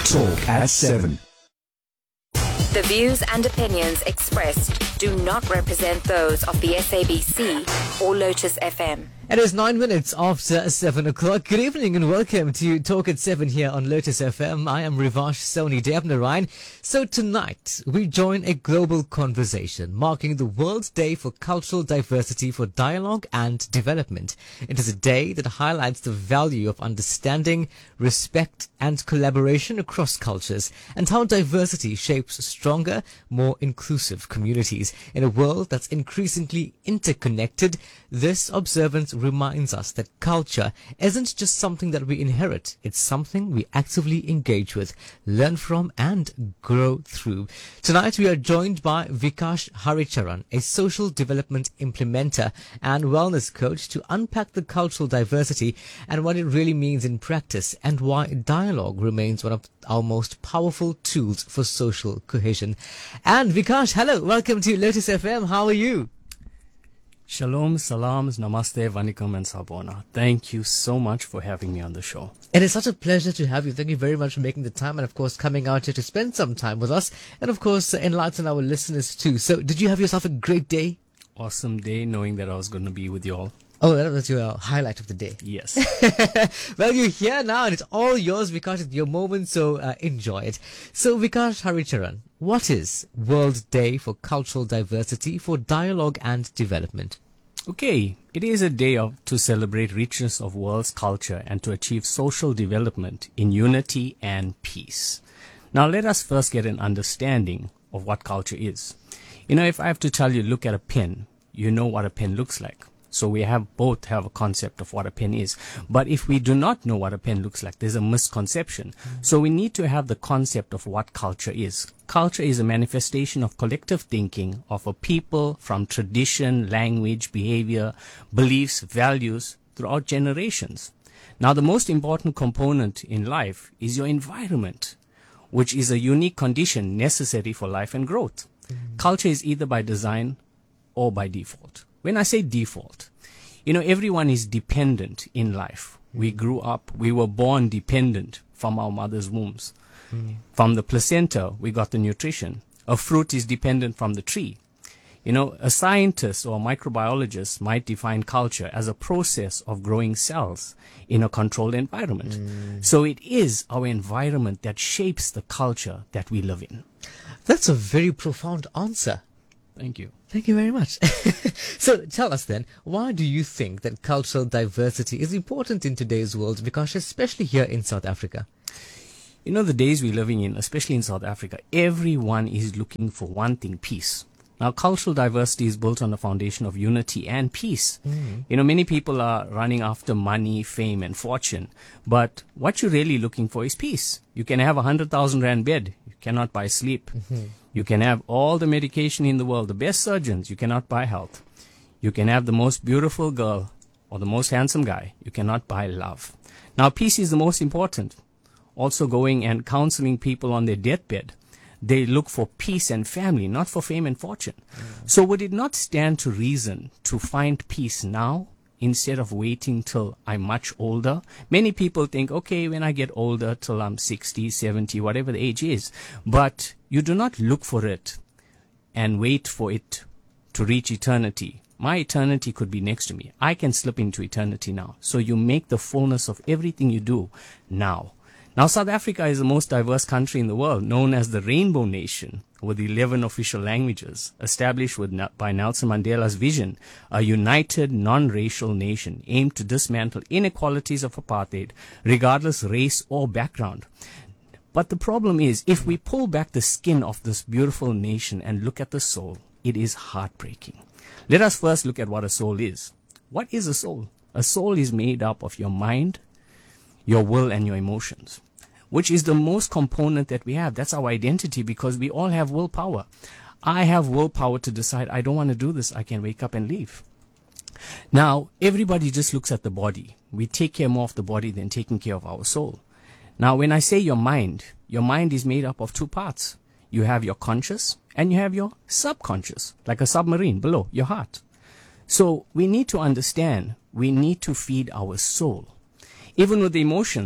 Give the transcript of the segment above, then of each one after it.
Talk at 7. The views and opinions expressed do not represent those of the SABC or Lotus FM. It is 9 minutes after 7 o'clock. Good evening and welcome to Talk at 7 here on Lotus FM. I am Rivash Soni Devnarayan. So tonight, we join a global conversation marking the World Day for Cultural Diversity for Dialogue and Development. It is a day that highlights the value of understanding, respect and collaboration across cultures and how diversity shapes stronger, more inclusive communities. In a world that's increasingly interconnected, this observance reminds us that culture isn't just something that we inherit. It's something we actively engage with, learn from and grow through. Tonight we are joined by Vikash Haricharan, a social development implementer and wellness coach, to unpack the cultural diversity and what it really means in practice and why dialogue remains one of our most powerful tools for social cohesion. And Vikash, hello, welcome to Lotus FM. How are you? Shalom, salams, namaste, vanikam and sabona. Thank you so much for having me on the show. It is such a pleasure to have you. Thank you very much for making the time and, of course, coming out here to spend some time with us and, of course, enlighten our listeners too. So, did you have yourself a great day? Awesome day knowing that I was going to be with you all. Oh, that was your highlight of the day. Yes. Well, you're here now and it's all yours because it's your moment, so enjoy it. So, Vikash Haricharan, what is World Day for Cultural Diversity for Dialogue and Development? Okay, it is a day to celebrate richness of world's culture and to achieve social development in unity and peace. Now, let us first get an understanding of what culture is. You know, if I have to tell you, look at a pen, you know what a pen looks like. So we both have a concept of what a pen is. But if we do not know what a pen looks like, there's a misconception. So we need to have the concept of what culture is. Culture is a manifestation of collective thinking of a people from tradition, language, behavior, beliefs, values throughout generations. Now, the most important component in life is your environment, which is a unique condition necessary for life and growth. Culture is either by design or by default. When I say default, you know, everyone is dependent in life. We grew up, we were born dependent from our mother's wombs. From the placenta, we got the nutrition. A fruit is dependent from the tree. You know, a scientist or a microbiologist might define culture as a process of growing cells in a controlled environment. So it is our environment that shapes the culture that we live in. That's a very profound answer. Thank you. Thank you very much. So tell us then, why do you think that cultural diversity is important in today's world, because especially here in South Africa? You know, the days we're living in, especially in South Africa, everyone is looking for one thing, peace. Now, cultural diversity is built on the foundation of unity and peace. You know, many people are running after money, fame, and fortune. But what you're really looking for is peace. You can have 100,000 rand bed. You cannot buy sleep. You can have all the medication in the world, the best surgeons. You cannot buy health. You can have the most beautiful girl or the most handsome guy. You cannot buy love. Now, peace is the most important. Also going and counseling people on their deathbed. They look for peace and family, not for fame and fortune. So would it not stand to reason to find peace now instead of waiting till I'm much older? Many people think, okay, when I get older, till I'm 60, 70, whatever the age is. But you do not look for it and wait for it to reach eternity. My eternity could be next to me. I can slip into eternity now. So you make the fullness of everything you do now. Now, South Africa is the most diverse country in the world, known as the Rainbow Nation, with 11 official languages, established by Nelson Mandela's vision, a united, non-racial nation aimed to dismantle inequalities of apartheid, regardless race or background. But the problem is, if we pull back the skin of this beautiful nation and look at the soul, it is heartbreaking. Let us first look at what a soul is. What is a soul? A soul is made up of your mind, your will and your emotions, which is the most component that we have. That's our identity, because we all have willpower. I have willpower to decide I don't want to do this. I can wake up and leave. Now, everybody just looks at the body. We take care more of the body than taking care of our soul. Now, when I say your mind is made up of two parts. You have your conscious and you have your subconscious, like a submarine below your heart. So we need to understand, we need to feed our soul. Even with the emotions,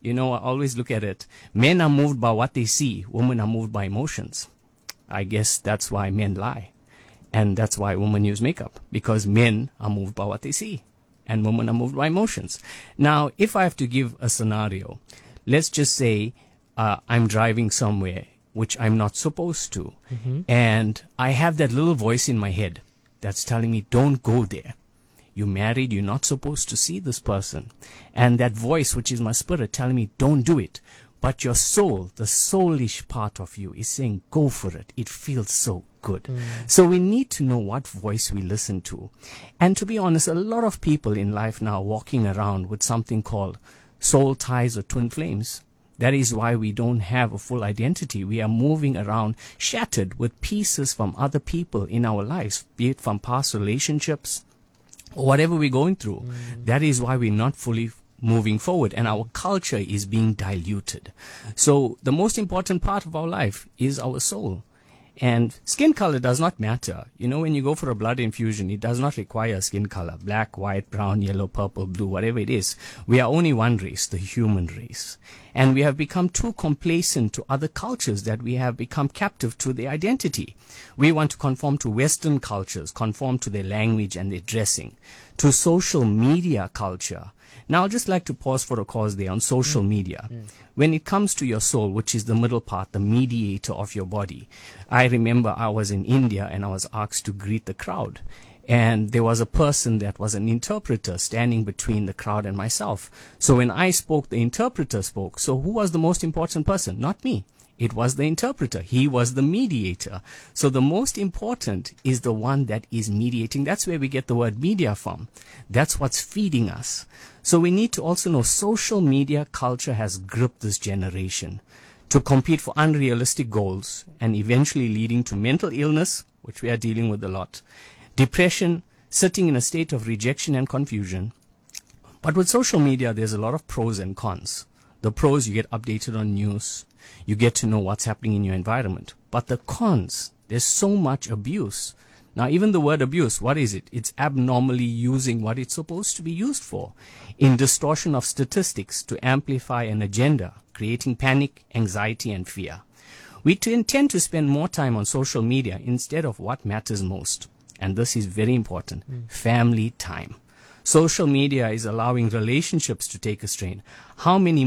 I always look at it. Men are moved by what they see. Women are moved by emotions. I guess that's why men lie. And that's why women use makeup. Because men are moved by what they see. And women are moved by emotions. Now, if I have to give a scenario, let's just say I'm driving somewhere which I'm not supposed to. And I have that little voice in my head that's telling me, don't go there. You're married, you're not supposed to see this person. And that voice, which is my spirit, telling me, don't do it. But your soul, the soulish part of you, is saying, go for it. It feels so good. So we need to know what voice we listen to. And to be honest, a lot of people in life now walking around with something called soul ties or twin flames. That is why we don't have a full identity. We are moving around shattered with pieces from other people in our lives, be it from past relationships, or whatever we're going through. That is why we're not fully moving forward, and our culture is being diluted. So the most important part of our life is our soul. And skin color does not matter. When you go for a blood infusion, it does not require skin color. Black, white, brown, yellow, purple, blue, whatever it is. We are only one race, the human race. And we have become too complacent to other cultures that we have become captive to their identity. We want to conform to Western cultures, conform to their language and their dressing, to social media culture. Now, I'd just like to pause for a cause there on social media. When it comes to your soul, which is the middle part, the mediator of your body, I remember I was in India and I was asked to greet the crowd. And there was a person that was an interpreter standing between the crowd and myself. So when I spoke, the interpreter spoke. So who was the most important person? Not me. It was the interpreter. He was the mediator. So the most important is the one that is mediating. That's where we get the word media from. That's what's feeding us. So we need to also know social media culture has gripped this generation to compete for unrealistic goals and eventually leading to mental illness, which we are dealing with a lot, depression, sitting in a state of rejection and confusion. But with social media, there's a lot of pros and cons. The pros, you get updated on news. You get to know what's happening in your environment. But the cons, there's so much abuse. Now, even the word abuse, what is it? It's abnormally using what it's supposed to be used for, in distortion of statistics to amplify an agenda, creating panic, anxiety, and fear. We intend to spend more time on social media instead of what matters most. And this is very important, family time. Social media is allowing relationships to take a strain. How many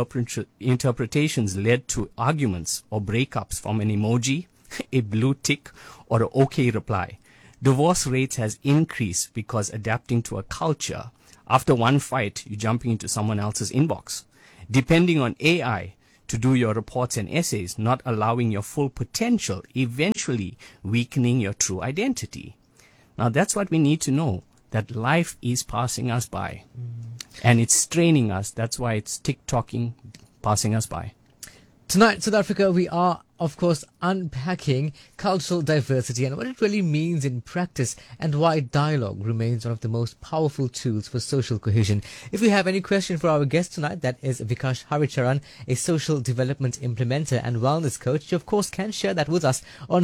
misinterpretations led to arguments or breakups from an emoji, a blue tick, or an okay reply? Divorce rates has increased because adapting to a culture. After one fight, you're jumping into someone else's inbox. Depending on AI to do your reports and essays, not allowing your full potential, eventually weakening your true identity. Now that's what we need to know. That life is passing us by. And it's straining us. That's why it's tick-tocking, passing us by. Tonight, South Africa, we are, of course, unpacking cultural diversity and what it really means in practice and why dialogue remains one of the most powerful tools for social cohesion. If you have any question for our guest tonight, that is Vikash Haricharan, a social development implementer and wellness coach. You, of course, can share that with us on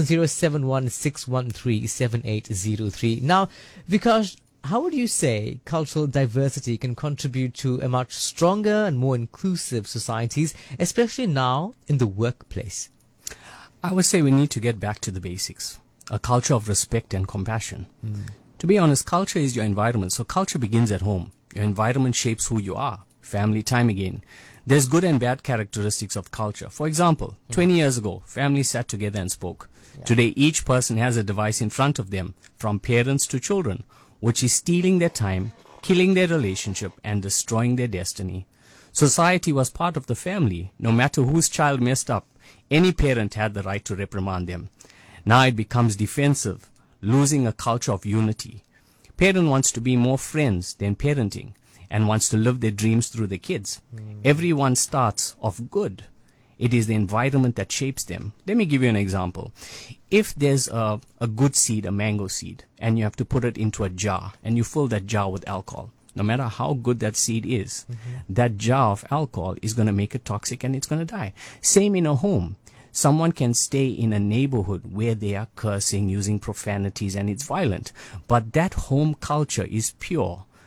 071-613-7803. Now, Vikash, how would you say cultural diversity can contribute to a much stronger and more inclusive societies, especially now in the workplace? I would say we need to get back to the basics, a culture of respect and compassion. To be honest, culture is your environment, so culture begins at home. Your environment shapes who you are. Family time again. There's good and bad characteristics of culture. For example, 20 years ago, families sat together and spoke. Today, each person has a device in front of them, from parents to children, which is stealing their time, killing their relationship, and destroying their destiny. Society was part of the family. No matter whose child messed up, any parent had the right to reprimand them. Now it becomes defensive, losing a culture of unity. Parent wants to be more friends than parenting and wants to live their dreams through the kids. Everyone starts off good. It is the environment that shapes them. Let me give you an example. If there's a good seed, a mango seed, and you have to put it into a jar, and you fill that jar with alcohol, no matter how good that seed is, that jar of alcohol is going to make it toxic and it's going to die. Same in a home. Someone can stay in a neighborhood where they are cursing, using profanities, and it's violent. But that home culture is pure.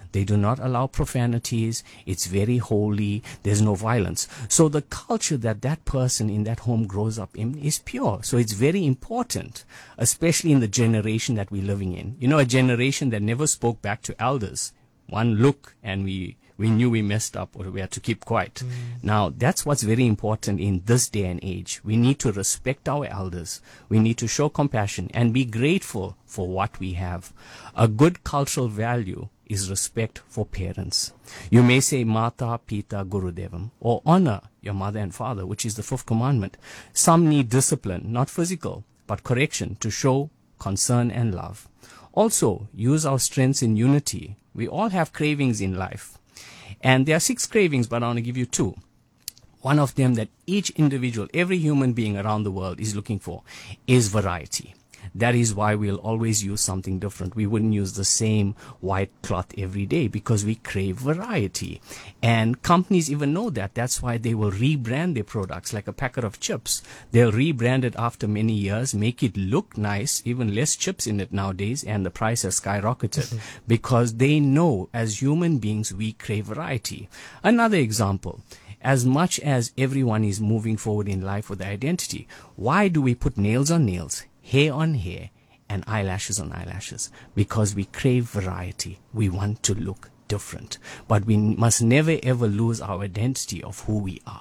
They do not allow profanities. It's very holy. There's no violence. So the culture that that person in that home grows up in is pure. So it's very important, especially in the generation that we're living in. You know, a generation that never spoke back to elders. One look and we knew we messed up or we had to keep quiet. Now, that's what's very important in this day and age. We need to respect our elders. We need to show compassion and be grateful for what we have. A good cultural value is respect for parents. You may say Mata, Pita, Guru Devam, or honor your mother and father, which is the 5th commandment. Some need discipline, not physical, but correction to show concern and love. Also, use our strengths in unity. We all have cravings in life. And there are 6 cravings, but I want to give you 2. One of them that each individual, every human being around the world is looking for is variety. That is why we'll always use something different. We wouldn't use the same white cloth every day because we crave variety. And companies even know that. That's why they will rebrand their products like a packet of chips. They'll rebrand it after many years, make it look nice, even less chips in it nowadays, and the price has skyrocketed because they know as human beings we crave variety. Another example. As much as everyone is moving forward in life with identity, why do we put nails on nails, hair on hair, and eyelashes on eyelashes? Because we crave variety. We want to look different. But we must never ever lose our identity of who we are.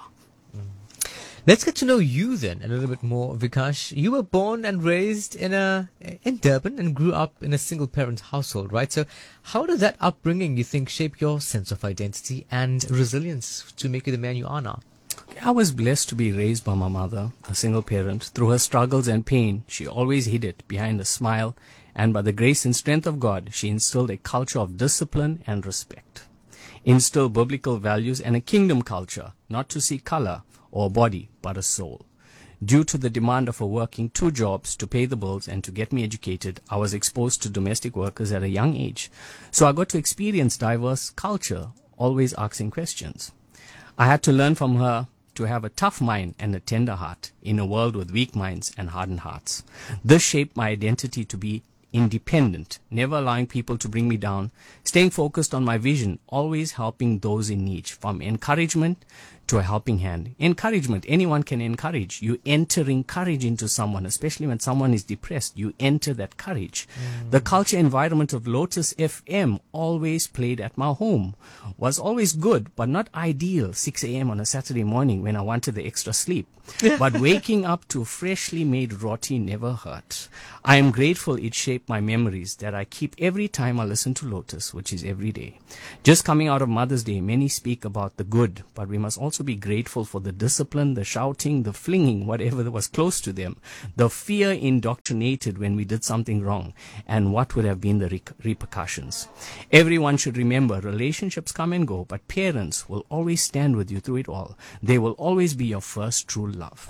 Let's get to know you then a little bit more, Vikash. You were born and raised in Durban and grew up in a single parent household, right? So how did that upbringing, you think, shape your sense of identity and resilience to make you the man you are now? I was blessed to be raised by my mother, a single parent. Through her struggles and pain, she always hid it behind a smile, and by the grace and strength of God, she instilled a culture of discipline and respect. Instilled biblical values and a kingdom culture, not to see color or body, but a soul. Due to the demand of her working 2 jobs to pay the bills and to get me educated, I was exposed to domestic workers at a young age. So I got to experience diverse culture, always asking questions. I had to learn from her to have a tough mind and a tender heart in a world with weak minds and hardened hearts. This shaped my identity to be independent, never allowing people to bring me down, staying focused on my vision, always helping those in need, from encouragement to a helping hand. Encouragement, anyone can encourage. You entering courage into someone, especially when someone is depressed, you enter that courage. The culture environment of Lotus FM always played at my home, was always good, but not ideal, 6 a.m. on a Saturday morning when I wanted the extra sleep. But waking up to freshly made roti never hurt. I am grateful it shaped my memories that I keep every time I listen to Lotus, which is every day. Just coming out of Mother's Day, many speak about the good, but we must also be grateful for the discipline, the shouting, the flinging, whatever was close to them, the fear indoctrinated when we did something wrong, and what would have been the repercussions. Everyone should remember relationships come and go, but parents will always stand with you through it all. They will always be your first true love.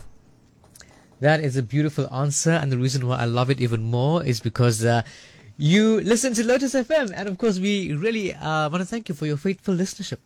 That is a beautiful answer, and the reason why I love it even more is because you listen to Lotus FM, and of course we really want to thank you for your faithful listenership.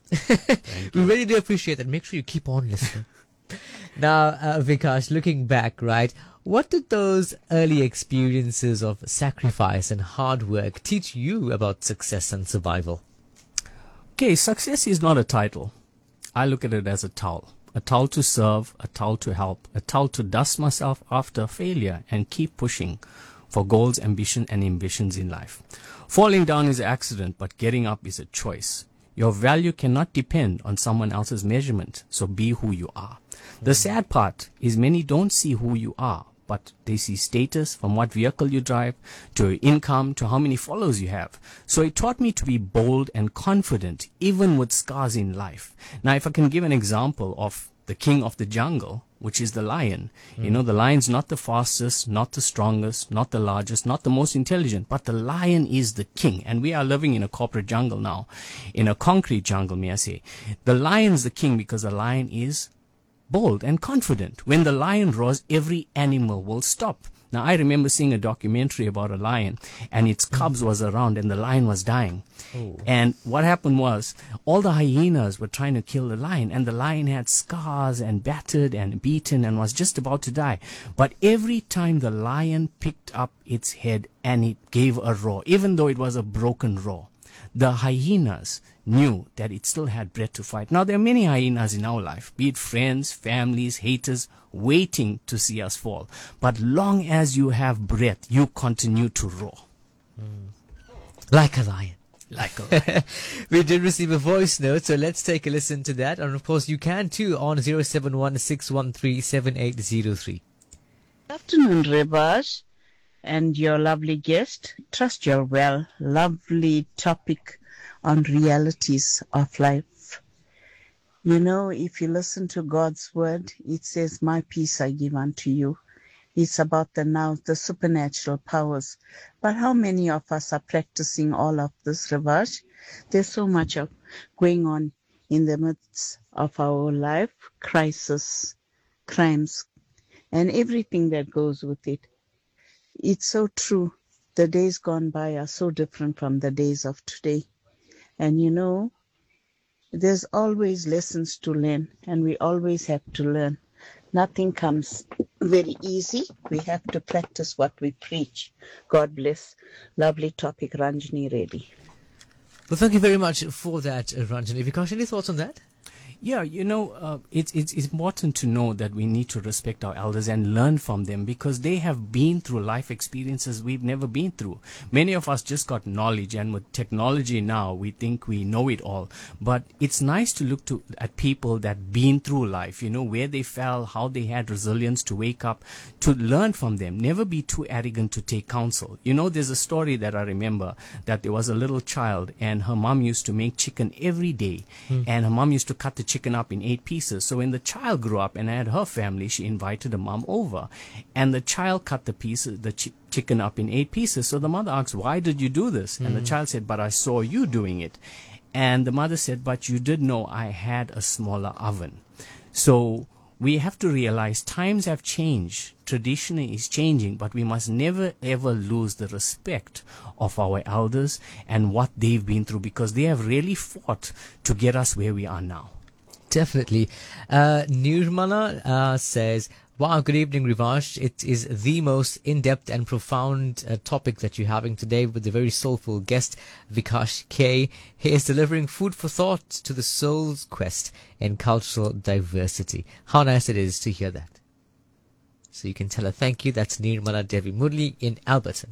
We really do appreciate that. Make sure you keep on listening. Now, Vikash, looking back, right, what did those early experiences of sacrifice and hard work teach you about success and survival? Okay, success is not a title. I look at it as a towel. A towel to serve, a towel to help, a towel to dust myself after failure and keep pushing for goals, ambition, and ambitions in life. Falling down is an accident, but getting up is a choice. Your value cannot depend on someone else's measurement, so be who you are. The sad part is many don't see who you are, but they see status, from what vehicle you drive, to your income, to how many followers you have. So it taught me to be bold and confident, even with scars in life. Now, if I can give an example of the king of the jungle, which is the lion. You know, the lion's not the fastest, not the strongest, not the largest, not the most intelligent, but the lion is the king. And we are living in a corporate jungle now, in a concrete jungle, may I say. The lion's the king because the lion is bold and confident. When the lion roars, every animal will stop. Now, I remember seeing a documentary about a lion, and its cubs was around, and the lion was dying. And what happened was, all the hyenas were trying to kill the lion, and the lion had scars and battered and beaten and was just about to die. But every time the lion picked up its head and it gave a roar, even though it was a broken roar, the hyenas knew that it still had breath to fight. Now, there are many hyenas in our life, be it friends, families, haters, waiting to see us fall. But long as you have breath, you continue to roar. Like a lion. Like a lion. We did receive a voice note, so let's take a listen to that. And of course, you can too on 071-613-7803. Good afternoon, Rebash, and your lovely guest. Trust you're well. Lovely topic on realities of life. You know, if you listen to God's word, it says, my peace I give unto you. It's about the supernatural powers. But how many of us are practicing all of this, Rebash? There's so much of going on in the midst of our life, crisis, crimes, and everything that goes with it. It's so true. The days gone by are so different from the days of today. And you know, there's always lessons to learn, and we always have to learn. Nothing comes very easy. We have to practice what we preach. God bless. Lovely topic, Ranjini Reddy. Well, thank you very much for that, Ranjani. Vikash, any thoughts on that? Yeah, you know, it's important to know that we need to respect our elders and learn from them because they have been through life experiences we've never been through. Many of us just got knowledge, and with technology now, we think we know it all. But it's nice to look at people that been through life, you know, where they fell, how they had resilience to wake up, to learn from them. Never be too arrogant to take counsel. You know, there's a story that I remember that there was a little child, and her mom used to make chicken every day, and her mom used to cut the chicken up in 8 pieces. So when the child grew up and had her family, she invited the mom over, and the child cut the chicken up in 8 pieces. So the mother asked, why did you do this? And the child said, but I saw you doing it. And the mother said, but you did know I had a smaller oven. So we have to realize times have changed. Tradition is changing, but we must never ever lose the respect of our elders and what they've been through, because they have really fought to get us where we are now. Definitely. Nirmala says, wow, good evening, Rivash. It is the most in-depth and profound topic that you're having today with the very soulful guest, Vikash K. He is delivering food for thought to the soul's quest in cultural diversity. How nice it is to hear that. So you can tell her thank you. That's Nirmala Devi Murli in Alberton.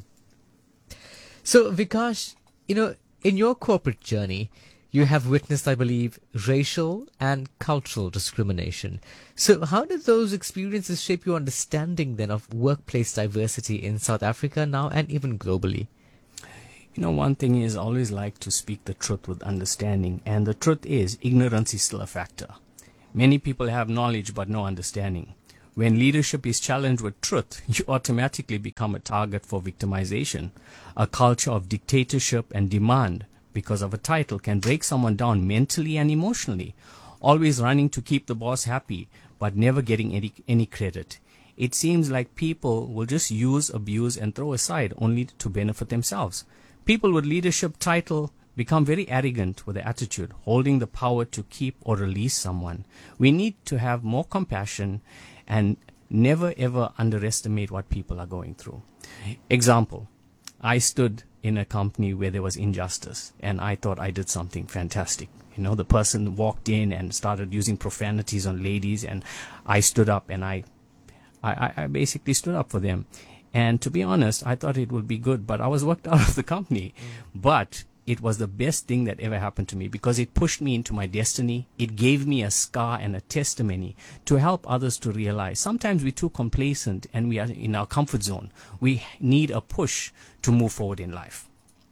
So, Vikash, you know, in your corporate journey, you have witnessed, I believe, racial and cultural discrimination. So how did those experiences shape your understanding then of workplace diversity in South Africa now and even globally? You know, one thing is I always like to speak the truth with understanding. And the truth is, ignorance is still a factor. Many people have knowledge but no understanding. When leadership is challenged with truth, you automatically become a target for victimization. A culture of dictatorship and demand because of a title can break someone down mentally and emotionally, always running to keep the boss happy, but never getting any credit. It seems like people will just use, abuse, and throw aside only to benefit themselves. People with leadership title become very arrogant with their attitude, holding the power to keep or release someone. We need to have more compassion and never ever underestimate what people are going through. Example, I stood in a company where there was injustice, and I thought I did something fantastic. You know, the person walked in and started using profanities on ladies, and I stood up and I basically stood up for them. And to be honest, I thought it would be good, but I was worked out of the company. But it was the best thing that ever happened to me because it pushed me into my destiny. It gave me a scar and a testimony to help others to realize sometimes we're too complacent and we are in our comfort zone. We need a push to move forward in life.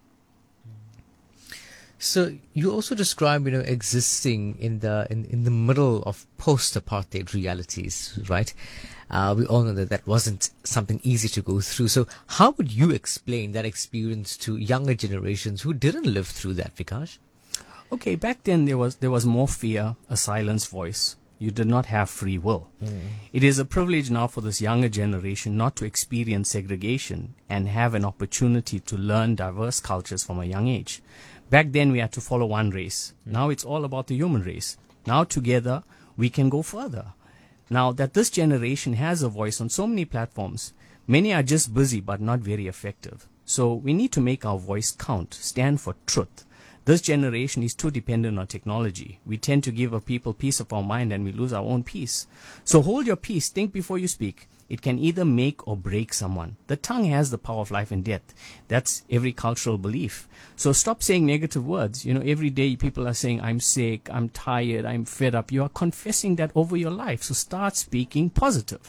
So you also describe, you know, existing in the middle of post-apartheid realities, right? We all know that wasn't something easy to go through. So how would you explain that experience to younger generations who didn't live through that, Vikash? Okay, back then there was more fear, a silenced voice. You did not have free will. It is a privilege now for this younger generation not to experience segregation and have an opportunity to learn diverse cultures from a young age. Back then we had to follow one race. Now it's all about the human race. Now together we can go further. Now that this generation has a voice on so many platforms, many are just busy but not very effective. So we need to make our voice count, stand for truth, This generation is too dependent on technology. We tend to give our people peace of our mind and we lose our own peace. So hold your peace. Think before you speak. It can either make or break someone. The tongue has the power of life and death. That's every cultural belief. So stop saying negative words. Every day people are saying, I'm sick, I'm tired, I'm fed up. You are confessing that over your life. So start speaking positive.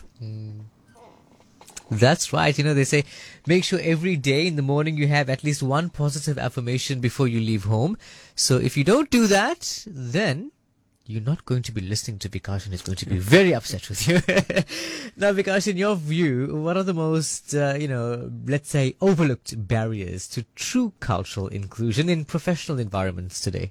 That's right. They say make sure every day in the morning you have at least one positive affirmation before you leave home. So if you don't do that, then you're not going to be listening to Vikash and he's going to be very upset with you. Now, Vikash, in your view, what are the most, let's say, overlooked barriers to true cultural inclusion in professional environments today?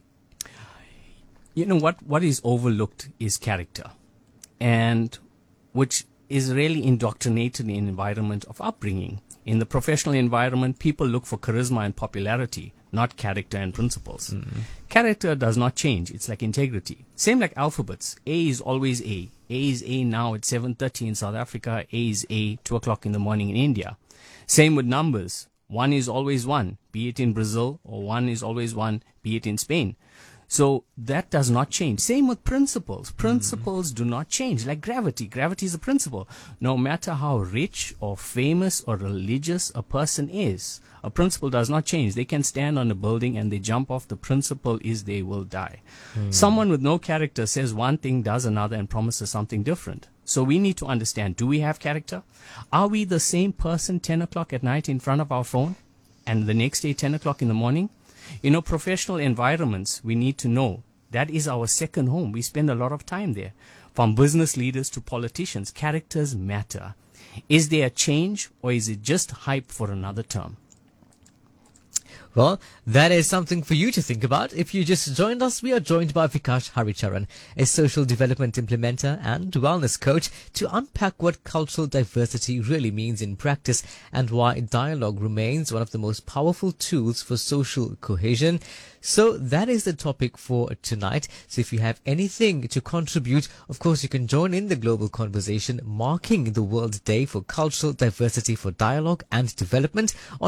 What is overlooked is character, and which is really indoctrinated in the environment of upbringing. In the professional environment, people look for charisma and popularity, not character and principles. Character does not change. It's like integrity. Same like alphabets. A is always A. A is A now at 7:30 in South Africa. A is A 2 o'clock in the morning in India. Same with numbers. 1 is always 1, be it in Brazil, or 1 is always 1, be it in Spain. So that does not change. Same with principles. Principles do not change. Like gravity. Gravity is a principle. No matter how rich or famous or religious a person is, a principle does not change. They can stand on a building and they jump off. The principle is they will die. Someone with no character says one thing, does another, and promises something different. So we need to understand, do we have character? Are we the same person 10 o'clock at night in front of our phone and the next day 10 o'clock in the morning? Professional environments, we need to know that is our second home. We spend a lot of time there. From business leaders to politicians, characters matter. Is there a change, or is it just hype for another term? Well, that is something for you to think about. If you just joined us, we are joined by Vikash Haricharan, a social development implementer and wellness coach, to unpack what cultural diversity really means in practice and why dialogue remains one of the most powerful tools for social cohesion. So that is the topic for tonight. So if you have anything to contribute, of course, you can join in the global conversation marking the World Day for Cultural Diversity for Dialogue and Development on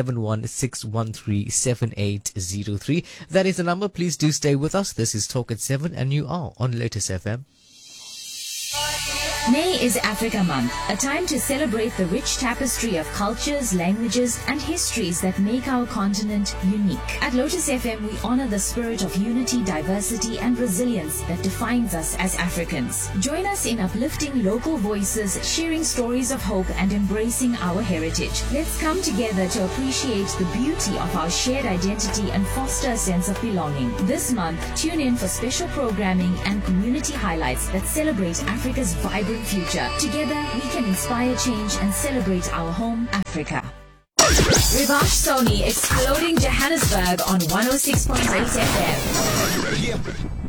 071-613-7803. That is the number. Please do stay with us. This is Talk at 7 and you are on Lotus FM. May is Africa Month, a time to celebrate the rich tapestry of cultures, languages, and histories that make our continent unique. At Lotus FM, we honor the spirit of unity, diversity, and resilience that defines us as Africans. Join us in uplifting local voices, sharing stories of hope, and embracing our heritage. Let's come together to appreciate the beauty of our shared identity and foster a sense of belonging. This month, tune in for special programming and community highlights that celebrate Africa's vibrant future. Together, we can inspire change and celebrate our home, Africa. Rivash Soni exploding Johannesburg on 106.8 FM.